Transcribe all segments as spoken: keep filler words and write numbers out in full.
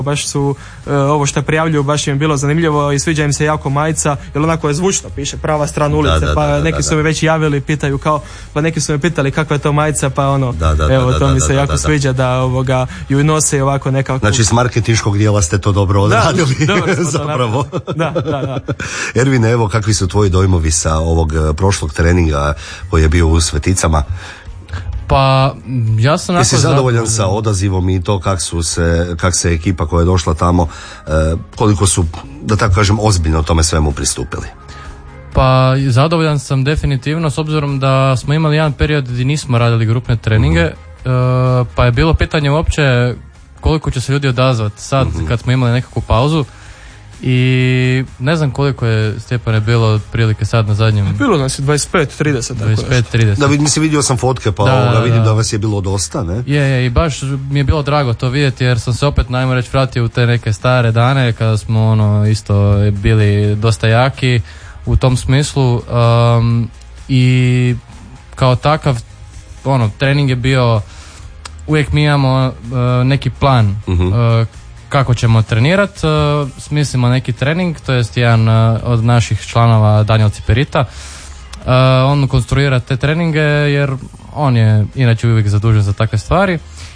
baš su uh, ovo što prijavljuju baš im je bilo zanimljivo i sviđa im se jako majica, jer onako je zvučno, piše prava strana ulice, da, da, pa da, da, neki da, su mi već javili, pitaju kao, pa neki su me pitali kakva je to majica, pa ono, da, da, evo, da, to da, mi se da, jako da, da. sviđa da ovoga ju nose ovako nekako. Znači s marketinškog dijela ste to dobro odradili. Da, dobro smo zapravo. Da, da, da. Ervine, evo, kakvi su tvoji dojmovi sa ovog prošlog treninga koji je bio u Sveticama? Pa, ja sam... Jesi zadovoljan sa odazivom i to kak su se, kak se ekipa koja je došla tamo, eh, koliko su, da tako kažem, ozbiljno tome svemu pristupili? Pa, zadovoljan sam definitivno, s obzirom da smo imali jedan period gdje nismo radili grupne treninge, mm-hmm. eh, pa je bilo pitanje uopće koliko će se ljudi odazvati sad, mm-hmm. kad smo imali nekakvu pauzu. I ne znam koliko je, Stjepane, bilo prilike sad na zadnjem... Bilo nas je dvadeset pet trideset. dvadeset pet trideset. Da, mislim, vidio sam fotke, pa da, ovoga, vidim da. da vas je bilo dosta, ne? Je, je, i baš mi je bilo drago to vidjeti, jer sam se opet, najmo reći, vratio u te neke stare dane, kada smo, ono, isto bili dosta jaki u tom smislu. Um, I kao takav, ono, trening je bio, uvijek mi imamo uh, neki plan, uh-huh. uh, kako ćemo trenirati, uh, smislimo neki trening, to jest jedan uh, od naših članova, Daniel Ciperita, uh, on konstruira te treninge jer on je inače uvijek zadužen za takve stvari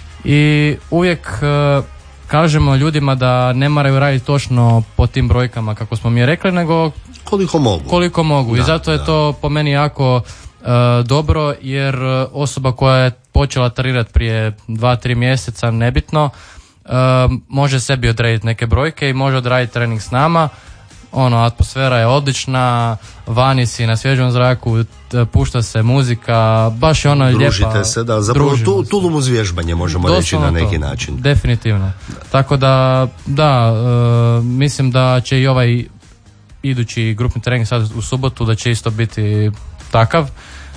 i uvijek uh, kažemo ljudima da ne moraju raditi točno po tim brojkama kako smo mi rekli, nego koliko mogu, koliko mogu. Da, i zato je da. to po meni jako uh, dobro, jer osoba koja je počela trenirati prije dva tri mjeseca, nebitno, Uh, može sebi odrediti neke brojke i može odraditi trening s nama. Ono, atmosfera je odlična, vani si na svježom zraku, pušta se muzika, baš je ono lijepa. Družite se, da, zapravo tu, tulum uz vježbanje možemo doslovno reći na neki to, način. Definitivno. Da. Tako da, da, uh, mislim da će i ovaj idući grupni trening sad u subotu da će isto biti takav.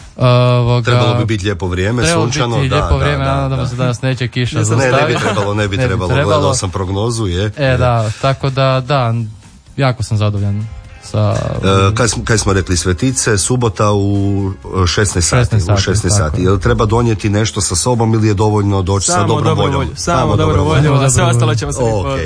Uh, trebalo bi biti lijepo vrijeme, sunčano, biti da, lijepo da, vrijeme, da, nadam da. se da nas neće kiša zaustaviti. Ne, ne bi trebalo, ne bi ne trebalo, bi trebalo. Gledao sam prognozu, je. E, da, tako da, da, jako sam zadovoljan. Sa, e, kaj, smo, kaj smo rekli, Svetice, subota u šesnaest sati, u šesnaest sati. Jel treba donijeti nešto sa sobom ili je dovoljno doći samo sa dobrom voljom? Volju. Samo, samo dobro voljom, a sve ostalo ćemo se okay.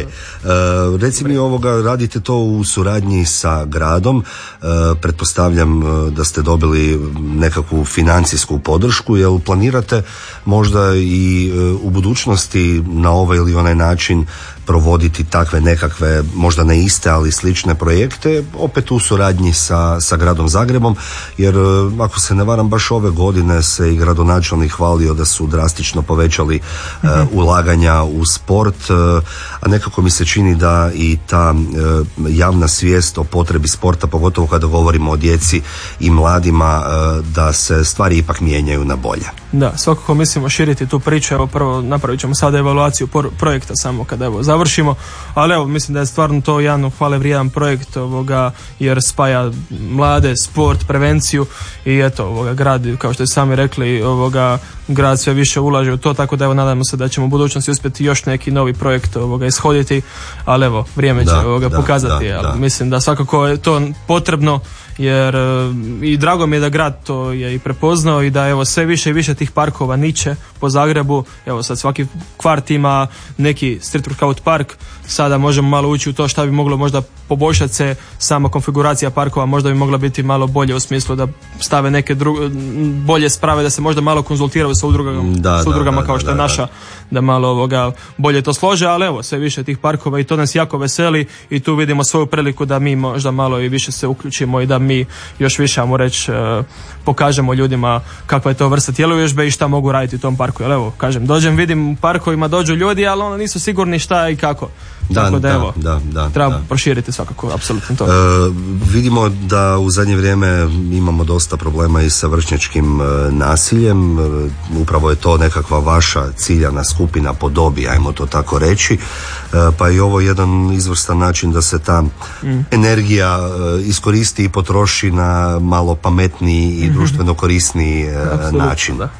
e, Reci mi ovoga, radite to u suradnji sa gradom, e, pretpostavljam da ste dobili nekakvu financijsku podršku, jel planirate možda i e, u budućnosti na ovaj ili onaj način provoditi takve nekakve, možda ne iste, ali slične projekte, opet u suradnji sa, sa gradom Zagrebom, jer ako se ne varam, baš ove godine se i gradonačelnik hvalio da su drastično povećali mm-hmm. uh, ulaganja u sport, uh, a nekako mi se čini da i ta uh, javna svijest o potrebi sporta, pogotovo kada govorimo o djeci i mladima, uh, da se stvari ipak mijenjaju na bolje. Da, svakako mislimo širiti tu priču. Evo, prvo napravit ćemo sada evaluaciju por- projekta samo kada evo završimo, ali evo, mislim da je stvarno to jedan hvale vrijedan projekt ovoga, jer spaja mlade, sport, prevenciju i eto, ovoga, grad, kao što ste sami rekli, ovoga, grad sve više ulaže u to, tako da evo, nadamo se da ćemo u budućnosti uspjeti još neki novi projekt ovoga ishoditi, ali evo, vrijeme će da, ovoga da, pokazati, da, ali da. Mislim da svakako je to potrebno, jer i drago mi je da grad to je i prepoznao i da evo sve više i više tih parkova niče po Zagrebu. Evo sad svaki kvart ima neki street workout park, sada možemo malo ući u to šta bi moglo možda poboljšati se, sama konfiguracija parkova možda bi mogla biti malo bolje u smislu da stave neke druge, bolje sprave, da se možda malo konzultiraju sa udrugama, da, s udrugama da, kao da, što je da, naša, da. da malo ovoga bolje to slože, ali evo sve više tih parkova i to nas jako veseli i tu vidimo svoju priliku da mi možda malo i više se uključimo i da mi još više, ajmo reći, pokažemo ljudima kakva je to vrsta tjeluvježbe i šta mogu raditi u tom parku. Jer evo, kažem, dođem, vidim u parkovima dođu ljudi, ali ono nisu sigurni šta i kako. Da, Tako da, da evo, da, da, treba da. proširiti svakako, apsolutno to. E, vidimo da u zadnje vrijeme imamo dosta problema i sa vršnjačkim e, nasiljem. E, upravo je to nekakva vaša ciljana skupina po dobi, ajmo to tako reći. E, pa je ovo jedan izvrstan način da se ta mm. energija e, iskoristi i potroši na malo pametniji i mm-hmm. društveno korisniji e, način. Da.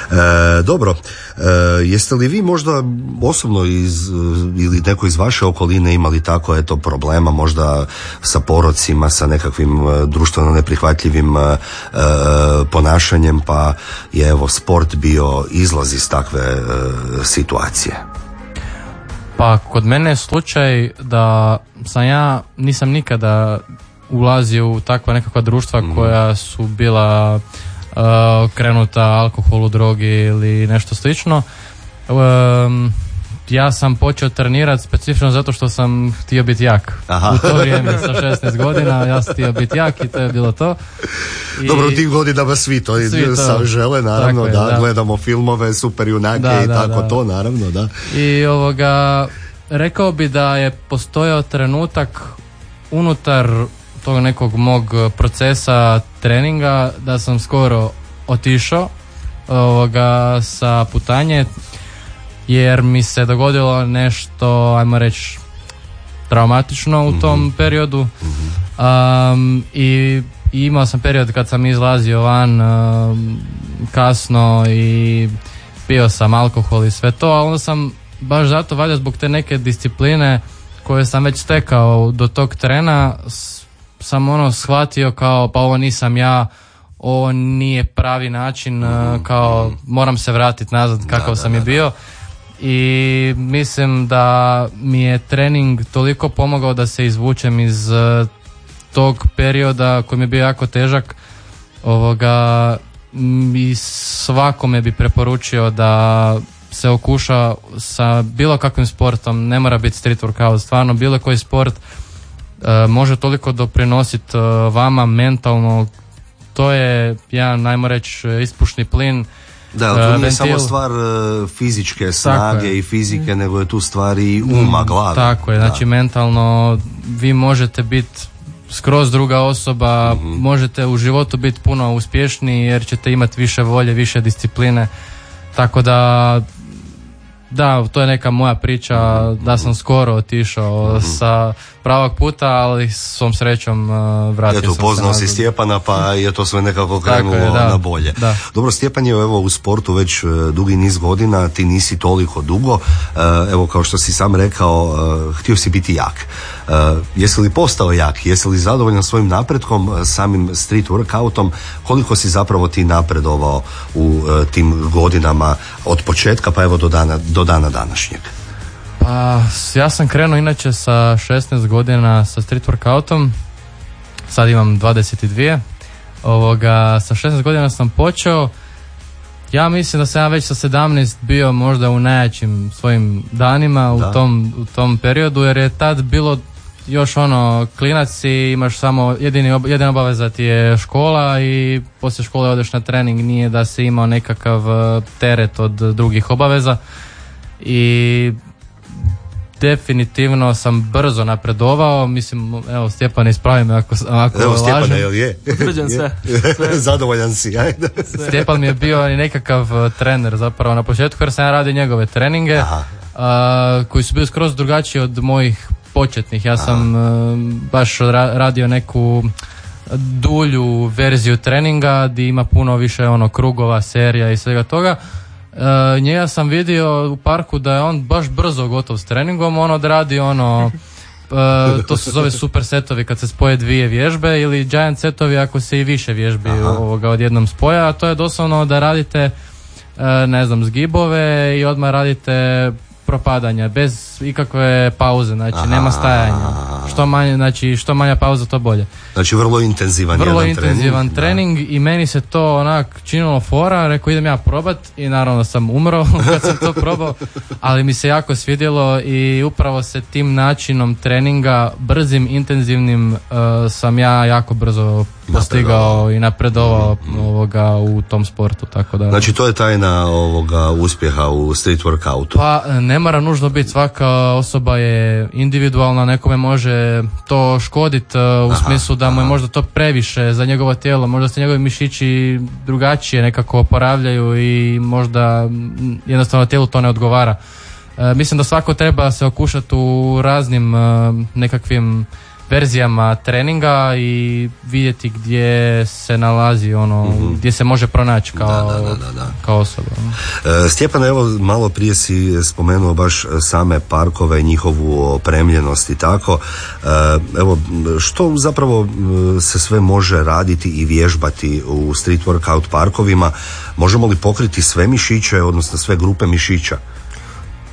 E, dobro, e, jeste li vi možda osobno iz, ili neko iz vaše okoline imali tako eto problema možda sa porocima, sa nekakvim društveno neprihvatljivim e, ponašanjem, pa je evo sport bio izlaz iz takve e, situacije? Pa kod mene je slučaj da sam ja nisam nikada ulazio u takva nekakva društva mm. koja su bila uh, krenuta alkoholu, drogi ili nešto slično. Um, ja sam počeo trenirati specifično zato što sam htio biti jak. Aha. U to vrijeme sa šesnaest godina ja sam htio biti jak i to je bilo to. I dobro, u tih godinama svi to, svi to sam žele, naravno, je, da, da, gledamo filmove, super junake da, i da, tako da. To, naravno, da. I ovoga, rekao bi da je postojao trenutak unutar tog nekog mog procesa treninga da sam skoro otišao ovoga, sa putanje, jer mi se dogodilo nešto, ajmo reći, traumatično u tom mm-hmm. periodu. Um, i, i imao sam period kad sam izlazio van um, kasno i pio sam alkohol i sve to, a onda sam baš zato, valjda zbog te neke discipline koje sam već stekao do tog trena, sam ono shvatio kao pa ovo nisam ja, ovo nije pravi način, mm-hmm. kao moram se vratiti nazad kakav da, sam da, i bio. I mislim da mi je trening toliko pomogao da se izvučem iz uh, tog perioda koji mi je bio jako težak. Ovoga, i svakome bi preporučio da se okuša sa bilo kakvim sportom, ne mora biti street workout, stvarno bilo koji sport uh, može toliko doprinositi uh, vama mentalno. To je jedan, najmo reći, ispušni plin. Da, to nije ventil. Samo stvar uh, fizičke snage i fizike, nego je tu stvar i uma, glave. Tako je, znači da. Mentalno vi možete biti skroz druga osoba, mm-hmm. možete u životu biti puno uspješniji jer ćete imati više volje, više discipline, tako da da, to je neka moja priča, mm-hmm. da sam skoro otišao mm-hmm. sa pravog puta, ali svom srećom uh, vratio Eto, sam poznao se si Stjepana, pa je to sve nekako krenulo je, da, na bolje. Da. Dobro, Stjepan je evo u sportu već uh, dugi niz godina, ti nisi toliko dugo, uh, evo kao što si sam rekao, uh, htio si biti jak. Uh, jesi li postao jak, jesi li zadovoljan svojim napretkom, uh, samim street workoutom, koliko si zapravo ti napredovao u uh, tim godinama od početka pa evo do dana, do dana današnjeg? Pa, ja sam krenuo inače sa šesnaest godina sa street workoutom, sad imam dvadeset dvije. Ovoga, sa šesnaest godina sam počeo. Ja mislim da sam ja već sa sedamnaest bio možda u najjačim svojim danima u tom, u tom periodu, jer je tad bilo još ono klinac i imaš samo jedini, jedina obaveza ti je škola i poslije škole odeš na trening, nije da si imao nekakav teret od drugih obaveza i definitivno sam brzo napredovao, mislim, evo Stjepan ispravi me ako, ako evo Stjepan, jel je? Utvrđen sve. sve. Zadovoljan si, ajde. Stjepan mi je bio i nekakav trener zapravo na početku jer sam ja radio njegove treninge a, koji su bili skroz drugačiji od mojih početnih. Ja sam a, baš radio neku dulju verziju treninga gdje ima puno više ono krugova, serija i svega toga. Uh, njega sam vidio u parku da je on baš brzo gotov s treningom, on odradi ono, uh, to se zove super setovi kad se spoje dvije vježbe ili giant setovi ako se i više vježbi ovoga odjednom spoja, a to je doslovno da radite uh, ne znam zgibove i odmah radite propadanja bez ikakve pauze, znači aha, nema stajanja. Što manje, znači što manja pauza to bolje. Znači vrlo intenzivan vrlo jedan intenzivan trening, trening i meni se to onak činilo fora, rekao idem ja probat i naravno sam umro kad sam to probao, ali mi se jako svidjelo i upravo se tim načinom treninga, brzim, intenzivnim, uh, sam ja jako brzo postigao i napredovao mm. ovoga u tom sportu, tako da. Znači to je tajna ovoga uspjeha u street workoutu. Pa ne mora nužno biti, svaka osoba je individualna, nekome može to škoditi uh, u aha, smislu da mu je možda to previše za njegovo tijelo, možda se njegovi mišići drugačije nekako oporavljaju i možda jednostavno tijelu to ne odgovara. Uh, mislim da svako treba se okušati u raznim uh, nekakvim verzijama treninga i vidjeti gdje se nalazi ono, mm-hmm. gdje se može pronaći kao, da, da, da, da. kao osoba. E, Stjepan, evo malo prije si spomenuo baš same parkove, njihovu opremljenost i tako. E, evo, što zapravo se sve može raditi i vježbati u street workout parkovima? Možemo li pokriti sve mišiće, odnosno sve grupe mišića?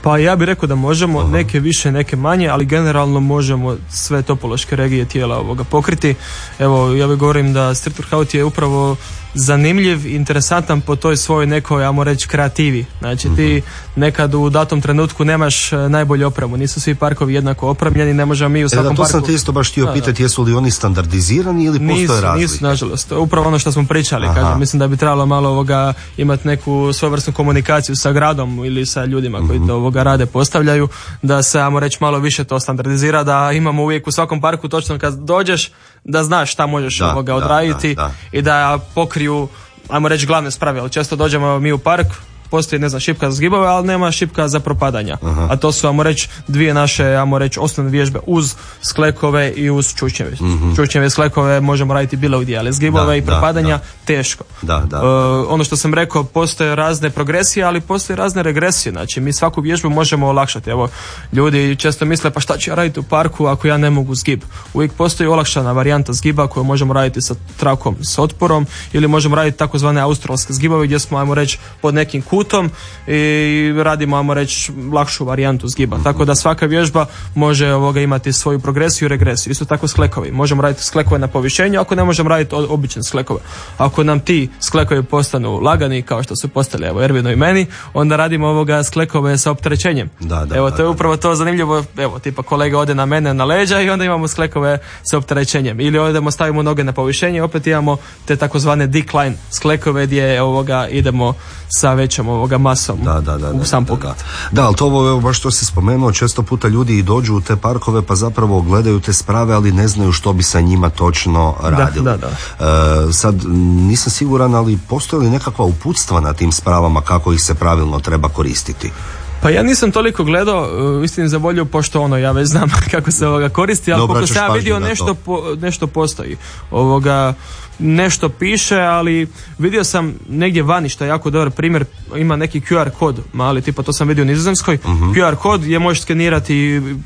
Pa ja bih rekao da možemo, Aha. neke više, neke manje, ali generalno možemo sve topološke regije tijela ovoga pokriti. Evo, ja bih govorim da street workout je upravo zanimljiv, interesantan po toj svojoj nekoj, ajmo reći, kreativi. Znači ti nekad u datom trenutku nemaš najbolju opremu, nisu svi parkovi jednako opremljeni, ne možemo mi u svakom parku... E da, to parku... sam te isto baš htio pitati, jesu li oni standardizirani ili nisu, postoje razlike? Nisu, nažalost. Upravo ono što smo pričali, kažem, mislim da bi trebalo malo ovoga imati neku svojevrsnu komunikaciju sa gradom ili sa ljudima koji to ovoga rade, postavljaju, da se, ajmo reći, malo više to standardizira, da imamo uvijek u svakom parku točno kad dođeš da znaš šta možeš da, ovoga odraditi da, da, da. I da pokriju, ajmo reći, glavne sprave. Ali često dođemo mi u park, postoji, ne znam, šipka za zgibove, ali nema šipka za propadanja. Aha. A to su, ajmo reći, dvije naše, ajmo reći, osnovne vježbe uz sklekove i uz čučnjeve. Mm-hmm. Čučnjeve i sklekove možemo raditi bilo gdje, ali zgibove da, i propadanja da, teško. Da, da. Uh, ono što sam rekao, postoje razne progresije, ali postoje razne regresije. Znači, mi svaku vježbu možemo olakšati. Evo, ljudi često misle, pa šta ću ja raditi u parku ako ja ne mogu zgib? Uvijek postoji olakšana varijanta zgiba koju možemo raditi sa trakom, s otporom, ili možemo raditi takozvane australske zgibove gdje smo, ajmo reći, pod nekim kutom i radimo, ajmo reći, lakšu varijantu zgiba. Tako da svaka vježba može ovoga imati svoju progresiju i regresiju. Isto tako sklekovi. Možemo raditi sklekove na povišenju, ako ne možemo raditi obične sklekove. Ako nam ti sklekovi postanu lagani, kao što su postali, evo, Ervinu i meni, onda radimo ovoga sklekove sa opterećenjem. Da, da, evo, da, to je da, upravo to zanimljivo. Evo, tipa kolega ode na mene na leđa i onda imamo sklekove sa opterećenjem. Ili odemo, stavimo noge na povišenje i opet imamo te takozvane decline sklekove gdje ovoga idemo sa većom ovoga masom da, da, da, u sam pokret. Da, da. da, ali to ovo, baš što si spomenuo, često puta ljudi i dođu u te parkove pa zapravo gledaju te sprave, ali ne znaju što bi sa njima točno radili. Da, da, da. E, sad nisam siguran, ali postoji li nekakva uputstva na tim spravama kako ih se pravilno treba koristiti? Pa ja nisam toliko gledao, istini za volju, pošto ono, ja već znam kako se ovoga koristi, ali koliko sam ja vidio nešto, po, nešto postoji. Ovoga, nešto piše, ali vidio sam negdje vani, što je jako dobar primjer, ima neki Q R kod mali, tipa to sam vidio u Nizozemskoj, uh-huh. Q R kod gdje možeš skenirati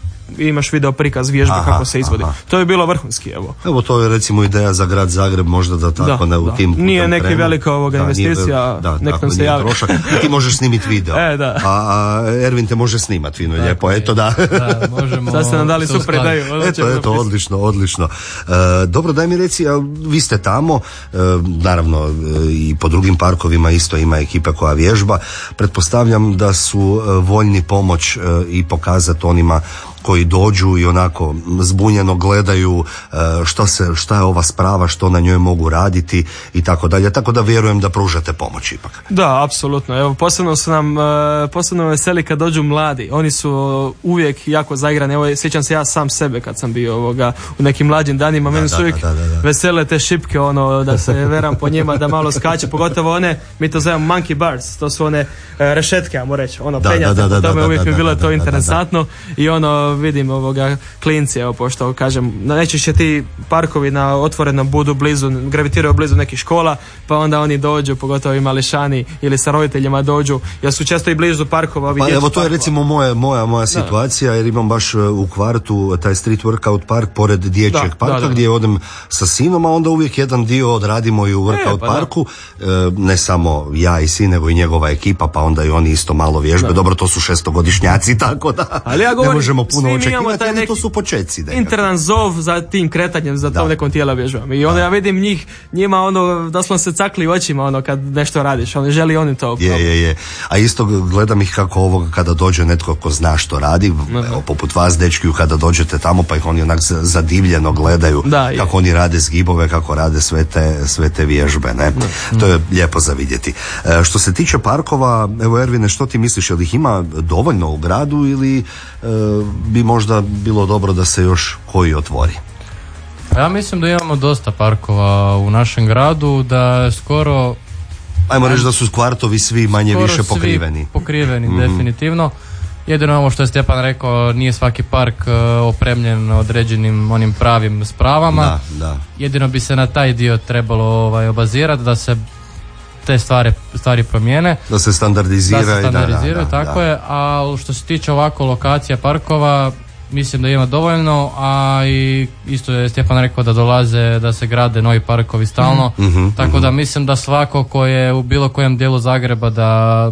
i imaš video prikaz vježbe aha, kako se izvodi. Aha. To je bilo vrhunski, evo. Evo, to je recimo ideja za grad Zagreb, možda da tako da, ne, u da. tim putem nije neki krenu. velika ovoga da, investicija, da, nek nam se javi. Trošak. Ti možeš snimiti video, e, da. a, a Ervin te može snimati fino i lijepo, eto da. da možemo sad ste nam dali super ideju. Eto, eto, odlično, odlično. E, dobro, daj mi reci, a vi ste tamo, e, naravno e, i po drugim parkovima isto ima ekipa koja vježba. Pretpostavljam da su e, voljni pomoć e, i pokazati onima koji dođu i onako zbunjeno gledaju što se, šta je ova sprava, što na njoj mogu raditi i tako dalje. Tako da vjerujem da pružate pomoć ipak. Da, apsolutno. Evo, posebno su nam posebno veseli kad dođu mladi. Oni su uvijek jako zaigrani. Evo, sjećam se ja sam sebe kad sam bio ovoga u nekim mlađim danima. Meni su uvijek da, da, da, da. vesele te šipke, ono, da se veram po njima, da malo skače. Pogotovo one, mi to zovemo monkey bars. To su one rešetke, ajmo reći. Ono, da, penjate. Da, da, da, tome da, uvijek da, mi bilo da, to da, interesantno. Da, da, da. I ono, vidim ovoga klinci, evo, pošto kažem, najčešće ti parkovi na otvorenom budu blizu, gravitiraju blizu nekih škola, pa onda oni dođu, pogotovo i mališani ili sa roditeljima dođu, jer su često i blizu parkova. Pa evo, to je recimo moja, moja, moja situacija, jer imam baš u kvartu taj street workout park pored dječjeg da, parka, da, da. gdje odem sa sinom, a onda uvijek jedan dio odradimo i u workout e, pa parku, e, ne samo ja i sin, nego i njegova ekipa, pa onda i oni isto malo vježbe. Da. Dobro, to su šestogodišnjaci, tako da ali ja govorim, ne možemo puno očekivati, ali to su počeci. Internan zov za tim kretanjem, za tom nekom tijela vježbama. I onda da. ja vidim njih, njima ono, da smo se cakli očima ono kad nešto radiš, oni želi oni to. Je, je, je. A isto gledam ih kako ovo kada dođe netko ko zna što radi, uh-huh. evo, poput vas dečkiju kada dođete tamo pa ih oni onak zadivljeno gledaju da, kako oni rade zgibove, kako rade sve te, sve te vježbe, ne? Uh-huh. To je lijepo za vidjeti. E, što se tiče parkova, evo Ervine, što ti misliš, jel ih ima dovoljno u gradu ili e, bi možda bilo dobro da se još koji otvori? Ja mislim da imamo dosta parkova u našem gradu, da skoro... Ajmo reći da su kvartovi svi manje više pokriveni. Svi pokriveni, mm-hmm. definitivno. Jedino ovo što je Stjepan rekao, nije svaki park uh, opremljen određenim onim pravim spravama. Da, da. Jedino bi se na taj dio trebalo ovaj, obazirati, da se te stvari, stvari promijene. Da se standardiziraju. Da se standardiziraju, da, da, da, tako da. je. A što se tiče ovako lokacija parkova, mislim da ima dovoljno, a i isto je Stjepan rekao da dolaze, da se grade novi parkovi stalno, mm-hmm, tako mm-hmm. da mislim da svako ko je u bilo kojem dijelu Zagreba da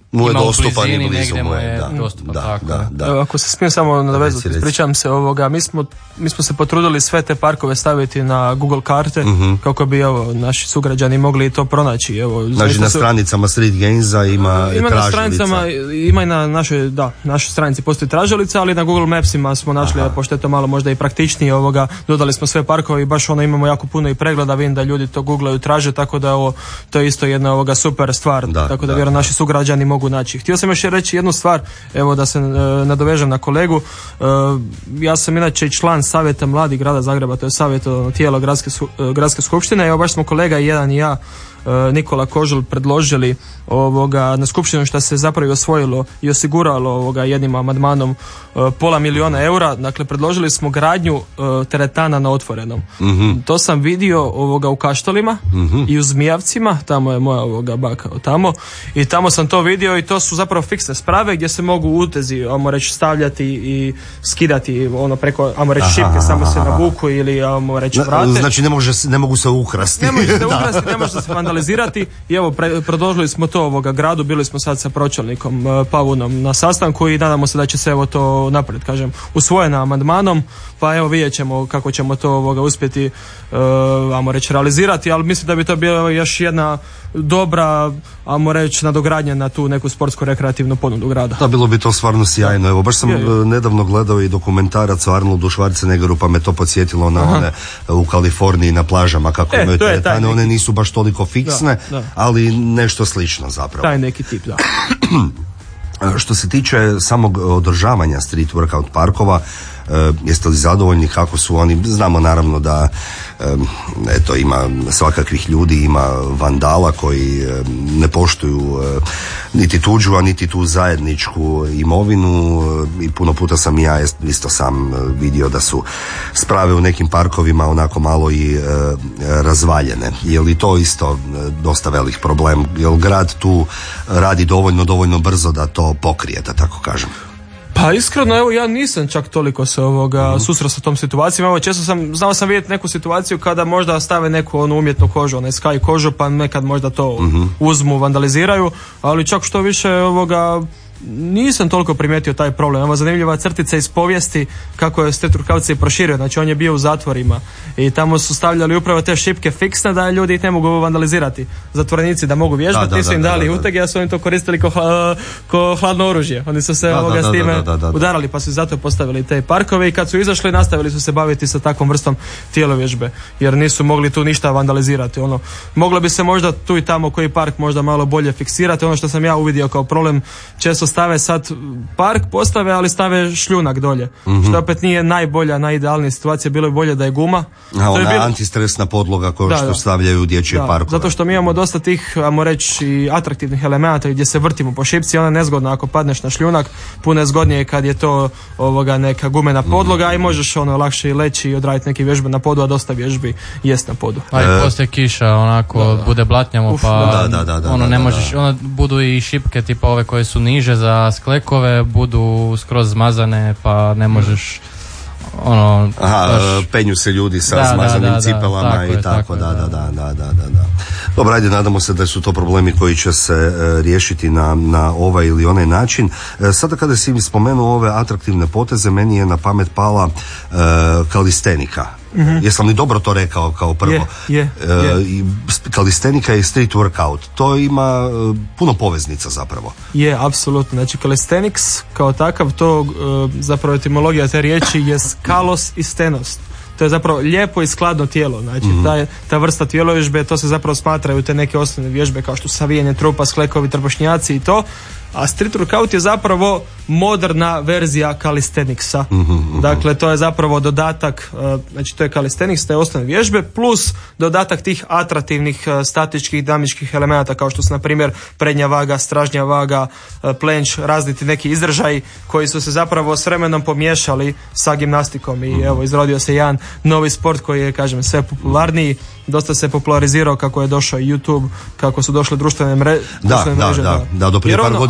mu je ima dostupan u blizini, i blizu negdje mu mu je, je da, dostupan, da, tako da, je. da. Evo, ako se smijem samo nadovezati, Reci, reci. ispričavam se, ovoga, mi smo, mi smo se potrudili sve te parkove staviti na Google karte, Mhm. kako bi evo, naši sugrađani mogli to pronaći. Evo, Znači zaista na su- stranicama Street Gamesa ima, ima na tražilica. stranicama, ima i na našoj, da, našoj stranici postoji tražilica, ali na Google Mapsima smo našli, Aha. pošto je to malo možda i praktičnije, ovoga, dodali smo sve parkove i baš ono imamo jako puno i pregleda, vidim da ljudi to googlaju, traže, tako da ovo, to je isto jedna ovoga super stvar, Da, tako da, da, vjerujem da. naši sugrađani mogu naći. Htio sam još reći jednu stvar, evo da se e, nadovežem na kolegu. E, ja sam inače i član savjeta mladih grada Zagreba, to je savjetodavno tijelo gradske, su- e, gradske skupštine. Evo baš smo kolega i jedan i ja, e, Nikola Kožul, predložili ovoga na skupštinu što se zapravo i osvojilo i osiguralo ovoga jednim amandmanom e, pola miliona eura. Dakle, predložili smo gradnju e, teretana na otvorenom. Mhm. To sam vidio ovoga u Kaštolima i u Zmijavcima, tamo je moja ovoga baka tamo, i tamo sam to vidio i to su zapravo fiksne sprave gdje se mogu utezi, ajmo reći, stavljati i skidati ono preko, ajmo reći, šipke, samo se navuku ili ajmo reći vrate. Znači ne, može, se- ne mogu se ukrasti. Ne može se Da. ukrasti, ne može se vandalizirati i evo pre, predložili smo to ovoga gradu, bili smo sad sa pročelnikom e, Pavunom na sastanku i nadamo se da će se evo to naprijed, kažem, usvojeno amandmanom, pa evo vidjet ćemo kako ćemo to ovoga uspjeti e, ajmo reći realizirati, ali mislim da bi to bila još jedna dobra, ajmo reći, nadogradnja na tu neku sportsko rekreativnu ponudu grada. Da, bilo bi to stvarno sjajno. Evo, baš sam Je, je. e, nedavno gledao i dokumentarac o Arnoldu Schwarzeneggeru, pa me to podsjetilo na one e, u Kaliforniji na plažama kako E, imaju to je taj teretane. neki- One nisu baš toliko fiksne, Da, da. ali nešto slično zapravo. Taj neki tip, da. E, Što se tiče samog održavanja street workout parkova, e, jeste li zadovoljni kako su oni? Znamo naravno da e, eto, ima svakakvih ljudi, ima vandala koji e, ne poštuju e, niti tuđu, a niti tu zajedničku imovinu e, i puno puta sam i ja jest- isto sam e, vidio da su sprave u nekim parkovima onako malo i e, razvaljene. Je li to isto e, dosta velik problem? Jel grad tu radi dovoljno, dovoljno brzo da to pokrije, da tako kažem? Pa iskreno, evo, ja nisam čak toliko se ovoga susreo sa tom situacijom. Evo, često sam, znao sam vidjeti neku situaciju kada možda stave neku onu umjetnu kožu, onaj sky kožu, pa nekad možda to uzmu, vandaliziraju, ali čak što više ovoga nisam toliko primijetio taj problem. Evo, zanimljiva crtica iz povijesti kako je Street Workout se i proširio, znači on je bio u zatvorima i tamo su stavljali upravo te šipke fiksne da ljudi ih ne mogu vandalizirati. Zatvorenici da mogu vježbati, Da, da, nisu im da, dali da, da. utege, a su oni to koristili ko, hla- ko hladno oružje. Oni su se Da, ovoga da, s da, time da, da, da, da. udarali, pa su zato postavili te parkove i kad su izašli nastavili su se baviti sa takvom vrstom tijelovježbe, jer nisu mogli tu ništa vandalizirati. Ono, moglo bi se možda tu i tamo koji park možda malo bolje fiksirati. Ono što sam ja uvidio kao problem, često stave sad park postave, ali stave šljunak dolje, što opet nije najbolja, najidealnija situacija. Bilo je bolje da je guma. A To je ona bilo- antistresna podloga koju Da, što da. stavljaju u dječje Da, parkove. zato što mi imamo dosta tih, ajmo reći, i atraktivnih elemenata gdje se vrtimo po šipci, ona je nezgodna ako padneš na šljunak, puno je zgodnije kad je to ovoga neka gumena podloga i možeš ono lakše i leći i odraditi neke vježbe na podu, a dosta vježbi jest na podu. Pa i poslije kiša onako bude blatnjavo, Uf, pa da, da, da, da, ono da, ne da, možeš, ono budu i šipke tipa ove koje su niže za sklekove, budu skroz zmazane pa ne možeš ono Aha, baš- e, penju se ljudi sa Da, da, zmazanim da, da, cipelama tako i je, tako, tako je, da, da, da. da, da, da, da, da. Dobro, ajde, nadamo se da su to problemi koji će se e, riješiti na, na ovaj ili onaj način. E, sada kada si mi spomenuo ove atraktivne poteze, meni je na pamet pala e, kalistenika. Jesam li dobro to rekao kao prvo? Je, je, E, je. i sp- kalistenika i street workout, to ima e, puno poveznica zapravo. Je, apsolutno. Znači, calisthenics kao takav, to e, zapravo etimologija te riječi je kalos i stenos. To je zapravo lijepo i skladno tijelo. Znači, ta, ta vrsta tijelovježbe, to se zapravo smatraju te neke osnovne vježbe kao što su savijanje trupa, sklekovi, trbušnjaci i to. A street workout je zapravo moderna verzija calisthenicsa. Dakle, to je zapravo dodatak, e, znači to je calisthenics, to je osnovne vježbe, plus dodatak tih atraktivnih e, statičkih, dinamičkih elemenata kao što su, na primjer, prednja vaga, stražnja vaga, e, plenč, različiti neki izražaji koji su se zapravo s vremenom pomiješali sa gimnastikom i evo, izrodio se jedan novi sport koji je, kažem, sve popularniji. Dosta se popularizirao kako je došao YouTube, kako su došle društvene, mre, Da, društvene da, mreže. da, da, do prije Jer par ono, godina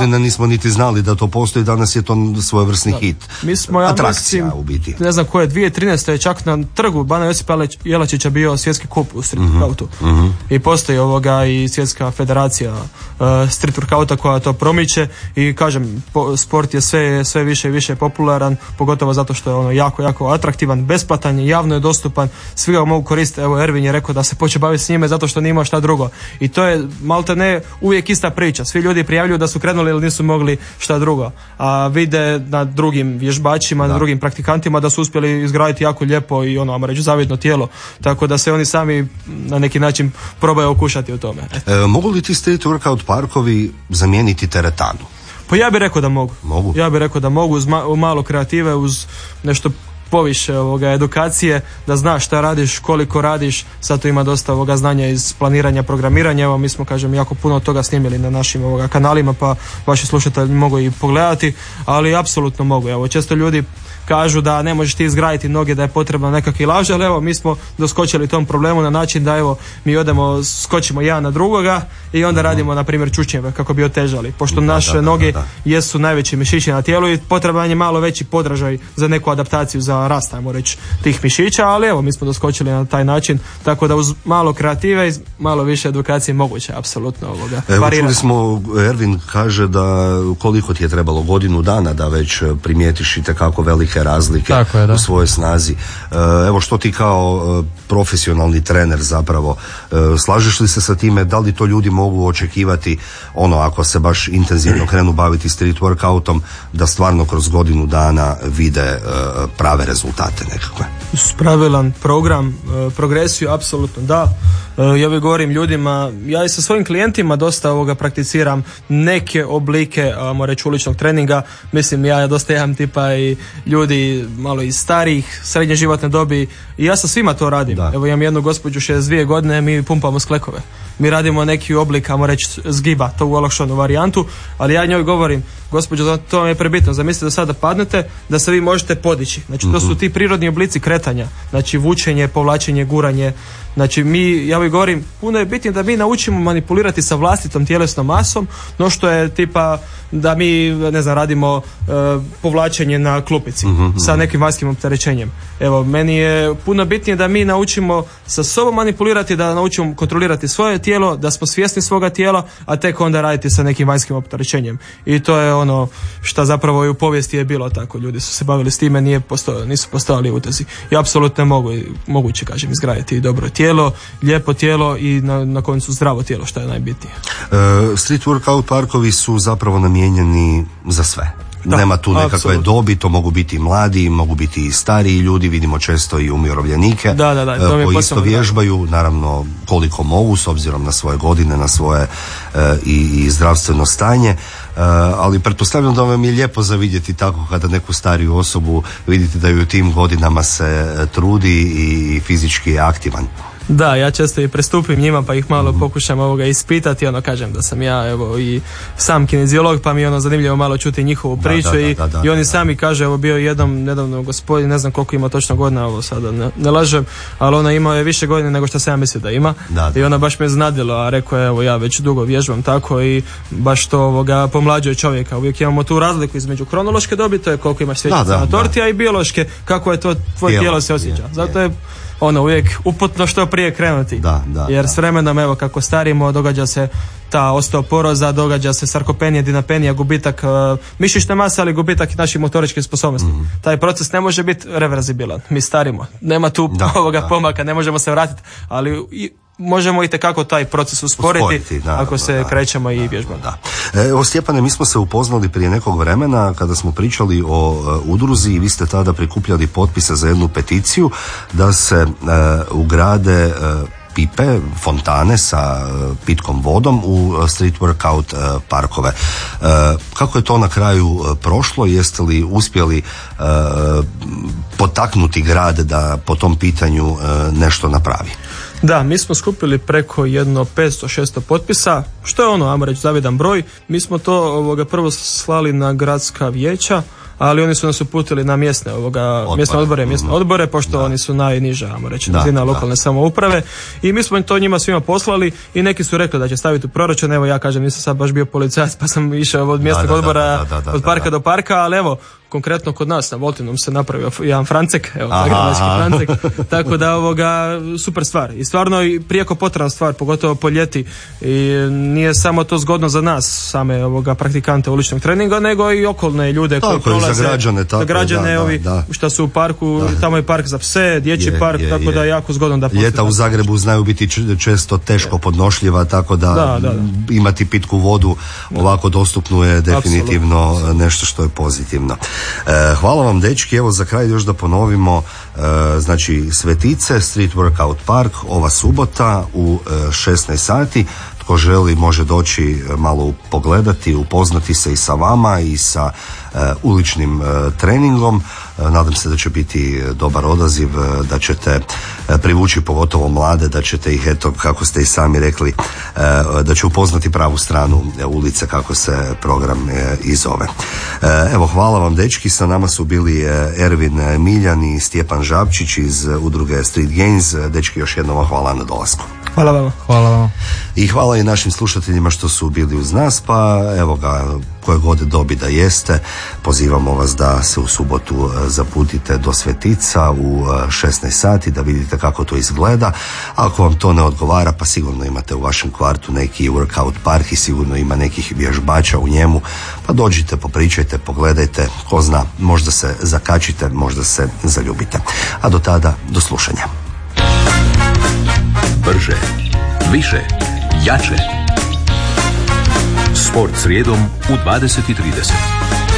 vremena nismo niti znali da to postoji, danas je to svojevrsni hit. Mi smo, ja atrakcija mislim, u biti. Ne znam koje, dvije tisuće trinaeste je čak na trgu Bana Josipa Jelačića bio svjetski kup u street workoutu. Uh-huh. I postoji ovoga i svjetska federacija uh, street workouta koja to promiče i kažem, po, sport je sve, sve više i više popularan, pogotovo zato što je ono jako, jako atraktivan, besplatan, javno je dostupan, svi ga mogu koristiti. Evo Ervin je rekao da se počne baviti s njime zato što nije imao šta drugo. I to je malte ne uvijek ista priča. Svi ljudi prijavljuju da su krenuli ili nisu mogli šta drugo. A vide na drugim vježbačima, da. na drugim praktikantima da su uspjeli izgraditi jako lijepo i ono, ajmo reći, zavidno tijelo. Tako da se oni sami na neki način probaju okušati u tome. E, mogu li ti street workout parkovi zamijeniti teretanu? Pa ja bih rekao da mogu. Mogu. Ja bih rekao da mogu uz ma- malo kreative, uz nešto poviše ovoga edukacije, da znaš šta radiš, koliko radiš. Sad tu ima dosta ovoga znanja iz planiranja, programiranja. Evo mi smo, kažem, jako puno toga snimili na našim ovoga kanalima, pa vaši slušatelji mogu i pogledati, ali apsolutno mogu. Evo često ljudi kažu da ne možeš ti izgraditi noge, da je potrebno nekakvi laž, ali evo mi smo doskočili tom problemu na način da evo mi odemo, skočimo jedan na drugoga i onda radimo na primjer čučnjeve kako bi otežali, pošto naše da, da, noge da, da. jesu najveći mišići na tijelu i potreban je malo veći podražaj za neku adaptaciju za rast, ajmo reći, tih mišića, ali evo mi smo doskočili na taj način, tako da uz malo kreative i malo više edukacije moguće apsolutno ovoga. Evo čuli smo, Ervin kaže da koliko ti je trebalo, godinu dana da već primijetiš i tekako velike razlike je, u svojoj snazi. Evo što ti kao profesionalni trener zapravo slažeš li se sa time, da li to ljudi mogu očekivati ono ako se baš intenzivno krenu baviti street workoutom da stvarno kroz godinu dana vide prave rezultate nekakve? Pravilan program, progresiju apsolutno da. Ja bih govorim ljudima, ja i sa svojim klijentima dosta ovoga prakticiram neke oblike, ajmo reći, uličnog treninga. Mislim, ja dosta imam tipa i ljudi malo iz starijih, srednje životne dobi i ja sa svima to radim. Da. Evo imam jednu gospođu šezdeset dvije godine, mi pumpamo sklekove. Mi radimo neki oblik, ajmo reći, zgiba, to u olakšanu varijantu, ali ja njoj govorim, gospođo, to vam je prebitno, zamislite da sada padnete, da se vi možete podići. Znači, to su ti prirodni oblici kretanja. Znači, vučenje, povlačenje, guranje. Znači, mi, ja bih govorim, puno je bitnije da mi naučimo manipulirati sa vlastitom tjelesnom masom, no što je tipa da mi, ne znam, radimo uh, povlačenje na klupici mm-hmm. sa nekim vanjskim opterećenjem. Evo, meni je puno bitnije da mi naučimo sa sobom manipulirati, da naučimo kontrolirati svoje tijelo, da smo svjesni svoga tijela, a tek onda raditi sa nekim vanjskim opterećenjem. I to je ono što zapravo i u povijesti je bilo tako. Ljudi su se bavili s time, nije postojalo, nisu postojali utezi. I apsolutno mogu, moguće, kažem, izgraditi dobro tijelo, lijepo tijelo i na, na koncu zdravo tijelo, što je najbitnije. Uh, street workout parkovi su zapravo namijenjeni za sve. Da, nema tu nekakve apsolutno. Dobi, to mogu biti mladi, mogu biti i stariji ljudi, vidimo često i umirovljenike da, da, da, to koji isto vježbaju, naravno koliko mogu s obzirom na svoje godine, na svoje uh, i, i zdravstveno stanje. Uh, ali pretpostavljam da vam je lijepo za vidjeti tako kada neku stariju osobu vidite da ju u tim godinama se trudi i fizički je aktivan. Da, ja često i prestupim njima pa ih malo pokušam ovoga ispitati, ono kažem da sam ja evo i sam kineziolog pa mi je ono zanimljivo malo čuti njihovu priču da, da, da, da, da, i, i oni da, sami kaže, evo bio jednom nedavno gospodin, ne znam koliko ima točno godina, ovo sada ne, ne lažem, ali ona imao je više godina nego što sam ja mislio da ima da, da. I ona baš me iznadilo, a rekao je evo ja već dugo vježbam tako i baš to ovoga pomlađuje čovjeka, uvijek imamo tu razliku između kronološke dobi, to je koliko imaš svjećica na torti, a i biološke, kako je to tvoje tijelo, tijelo se osjeća, je, zato je ono uvijek uputno što prije krenuti, da, da, jer da. s vremenom evo kako starimo događa se ta osteoporoza, događa se sarkopenija, dinapenija, gubitak uh, mišićne mase, ali gubitak naših motoričkih sposobnosti. Mm. Taj proces ne može biti reverzibilan, mi starimo, nema tu da, ovoga da. pomaka, ne možemo se vratiti, ali i, možemo i tekako taj proces usporiti, usporiti naravno, ako se da, krećemo da, i vježbamo. Da. Evo Stjepane, mi smo se upoznali prije nekog vremena kada smo pričali o uh, udruzi i vi ste tada prikupljali potpise za jednu peticiju da se uh, ugrade uh, pipe, fontane sa uh, pitkom vodom u uh, street workout uh, parkove. Uh, kako je to na kraju uh, prošlo? Jeste li uspjeli uh, potaknuti grad da po tom pitanju uh, nešto napravi? Da, mi smo skupili preko jedno petsto šesto potpisa, što je ono, ajmo reći, zavidan broj. Mi smo to ovoga prvo slali na gradska vijeća, ali oni su nas uputili na mjesne, ovoga, Odbore. mjesne odbore, mjesne mm. odbore, pošto da. oni su najniža, ajmo reći, Da, razina da. lokalne samouprave i mi smo to njima svima poslali i neki su rekli da će staviti u proračun, evo ja kažem, nisam sad baš bio policajac pa sam išao od mjesnog da, da, odbora da, da, da, od parka da. do parka, ali evo, konkretno kod nas na Voltinom se napravio jedan Francek, evo, Aha, zagrebački aha. Francek, tako da ovoga, super stvar. I stvarno i prijeko potrebna stvar, pogotovo po ljeti. I nije samo to zgodno za nas, same ovoga praktikante uličnog treninga, nego i okolne ljude koji Tako, i za prolaze. građane, tako za je, građane, da, ovi da. šta su u parku, tamo je park za pse, dječji Je, park, je, tako je. da je jako zgodno da postoji. Ljeta u Zagrebu znaju biti č- često teško podnošljiva, tako da, Da, da, da. imati pitku vodu ovako dostupnu je definitivno nešto što je pozitivno. E, hvala vam dečki, evo za kraj još da ponovimo, e, znači Svetice, Street Workout Park, ova subota u e, šesnaest sati. Tko želi može doći malo pogledati, upoznati se i sa vama i sa e, uličnim e, treningom. E, nadam se da će biti dobar odaziv, e, da ćete e, privući pogotovo mlade, da ćete ih, eto, kako ste i sami rekli, e, da će upoznati pravu stranu e, ulice, kako se program e, i zove. E, evo, hvala vam dečki, sa nama su bili e, Ervin Miljan i Stjepan Žabčić iz e, udruge Street Gains. E, dečki, još jednom hvala na dolasku. Hvala vam. Hvala vam. I hvala i našim slušateljima što su bili uz nas, pa evo ga, koje god dobi da jeste, pozivamo vas da se u subotu zaputite do Svetica u šesnaest sati, da vidite kako to izgleda. Ako vam to ne odgovara, pa sigurno imate u vašem kvartu neki workout park i sigurno ima nekih vježbača u njemu, pa dođite, popričajte, pogledajte, ko zna, možda se zakačite, možda se zaljubite. A do tada, do slušanja. Brže, više, jače. Sport srijedom u dvadeset i trideset.